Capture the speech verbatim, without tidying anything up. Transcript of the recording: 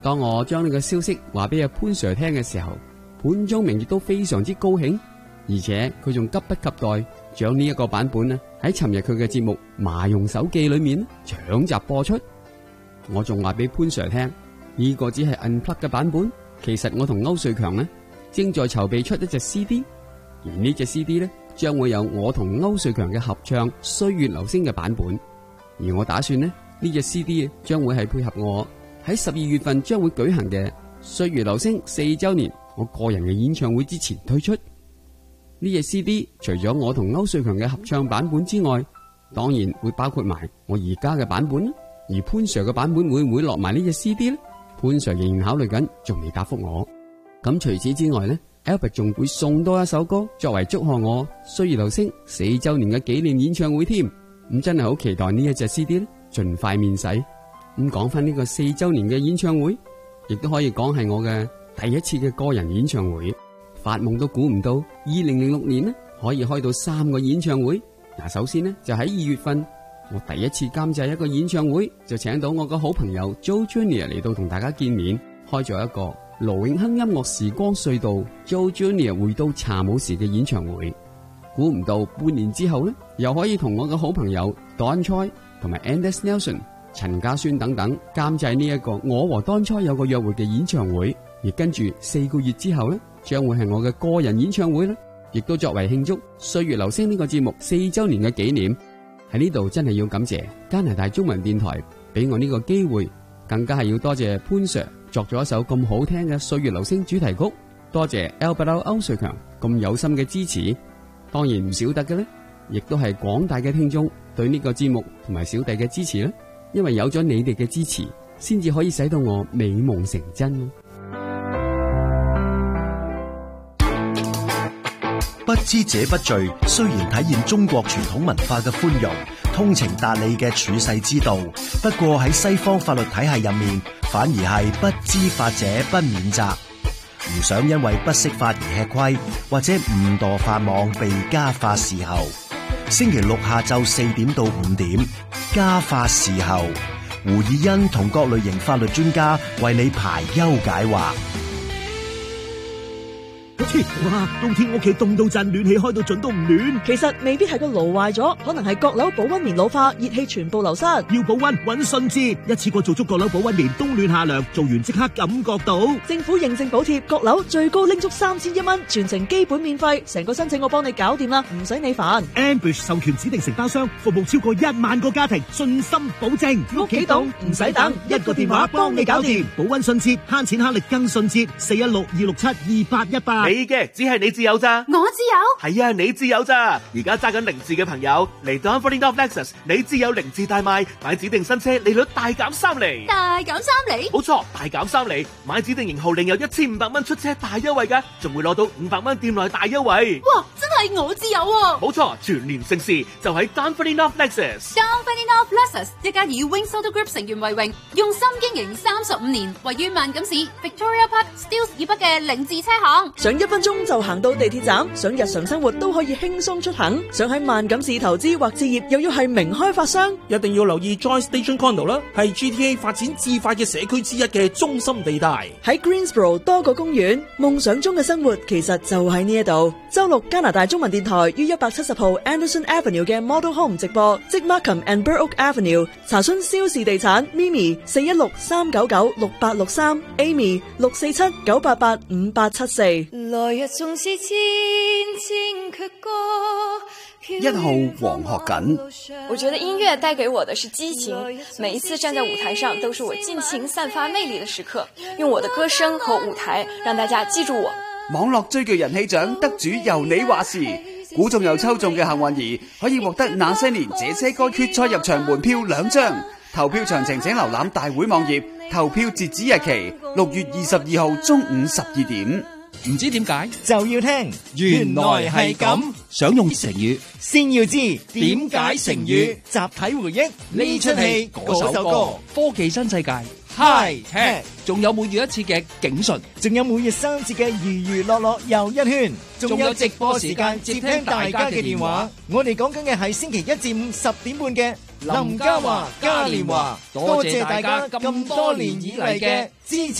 當我將呢個消息話俾阿潘 Sir 聽嘅時候，潘宗明亦都非常之高興，而且佢仲急不及待將呢一個版本呢喺尋日佢嘅節目《麻用手記》裏面搶集播出。我仲話俾潘 Sir 聽，呢個只係 unplug 嘅版本，其實我同歐瑞強呢正在籌備出一隻 C D， 而呢隻 C D 呢將會有我同歐瑞強嘅合唱《歲月留聲》嘅版本，而我打算呢呢隻 C D 將會係配合我喺十二月份將會舉行嘅《歲月留聲》四周年我個人嘅演唱會之前推出。呢隻 C D 除咗我同歐瑞強嘅合唱版本之外，當然會包括埋我而家嘅版本。而潘 Sir 嘅版本會唔會落埋呢隻 C D 呢？潘 Sir 仍然考慮緊，仲未答覆我。咁除此之外呢 Albert 仲會送多一首歌作為祝賀我歲月留聲四周年嘅紀念演唱會添。咁真係好期待呢一隻 C D 呢盡快面世。咁講翻呢個四周年嘅演唱會，亦都可以講係我嘅第一次嘅個人演唱會。發夢都估唔到，二零零六年呢可以開到三個演唱會。嗱，首先呢就喺二月份，我第一次監製一個演唱會，就請到我個好朋友 Joe Junior 嚟到同大家見面，開咗一個盧永亨音樂時光隧道 Joe Junior 回到茶舞時嘅演唱會。估唔到半年之後呢，又可以同我嘅好朋友 Don Choi 同埋 Anders Nelson、陳家孫等等監製呢一個我和 Don Choi 有個約會嘅演唱會。而跟住四個月之後呢，將會係我嘅個人演唱會啦，亦都作為慶祝歲月留聲呢個節目四周年嘅紀念。喺呢度真係要感謝加拿大中文電台俾我呢個機會，更加係要多謝潘 Sir 作咗一首咁好聽嘅歲月留聲主題曲，多謝 Albert 歐瑞強咁有心嘅支持。當然唔少得嘅呢，亦都係廣大嘅聽眾對呢個節目同埋小弟嘅支持啦，因為有咗你哋嘅支持，先至可以使到我美夢成真。 不知者不罪，雖然體現中國傳統文化嘅寬容、通情達理嘅處世之道，不過喺西方法律體系入面，反而係不知法者不免責。唔想因為不識法而吃虧，或者誤墮法網被家法伺候。星期六下晝四點到五點，家法伺候，胡以欣同各類型法律專家為你排憂解惑。 哇！冬天屋企凍到震，暖氣開到盡都唔暖。 其實未必係個爐壞咗，可能係閣樓保溫棉老化，熱氣全部流失。 要保溫搵順治，一次過做足閣樓保溫棉，冬暖夏涼，做完即刻感覺到。 政府認證補貼，閣樓最高拎足三千一蚊，全程基本免費，成個申請我幫你搞掂啦，唔使你煩。 Ambush 授權指定承包商，服務超過一萬個家庭，信心保證。 屋企凍唔使等， 一個電話幫你搞掂，保溫順治，慳錢慳力更順治。四一六二六七二八一八。 你嘅只係你自有咋？ 我自有？ 係啊，你自有咋？而家揸緊零字嘅朋友嚟到 Dunfermline of Lexus，你自有零字大賣，買指定新車利率大減三厘。 大減三厘？ 冇錯，大減三厘，買指定型號另有一千五百蚊出車大優惠㗎，仲會攞到五百蚊店內大優惠。 哇，真係我自有喎！ 冇錯，全年盛事就喺 Dunfermline of Lexus。Dunfermline of Lexus 一家以 Wings Auto Group 成員為榮，用心經營三十五年，位於萬錦市 Victoria Park Steeles 以北嘅凌志車行。 上一分鐘就行到地鐵站，想日常生活都可以輕鬆出行。想喺萬錦市投資或置業，又要係名開發商， 一定要留意 Joy Station Condo 啦，係 G T A 發展至快嘅社區之一嘅中心地帶。 喺 Greensboro 多個公園，夢想中嘅生活其實就喺呢一度。周六加拿大中文電台於一百七十號 Anderson Avenue 嘅 Model Home 直播，即 Markham and Burrock Avenue。查詢蕭氏地產 Mimi 四一六三九九六八六三 Amy 六四七九八八五八七四。 來日縱是千千闕歌。 一號黃學錦， 我覺得音樂帶給我的是激情，每一次站在舞台上都是我盡情散發魅力的時刻，用我的歌聲和舞台讓大家記住我。 網絡最具人氣獎得主由你話事，估中又抽中嘅幸運兒可以獲得那些年這些歌決賽入場門票兩張，投票詳情請瀏覽大會網頁，投票截止日期六月二十二號中午十二點。 唔知點解就要聽， 原來係咁。 想用成語， 先要知點解成語。 集體回憶呢出戲嗰首歌，科技新世界 High Tech， 仲有每月一次嘅警訊， 仲有每月三次嘅娛娛樂樂又一圈， 仲有直播時間接聽大家嘅電話。 我哋講緊嘅係星期一至五十點半嘅林嘉華、嘉年華，多謝大家咁多年以嚟嘅支持。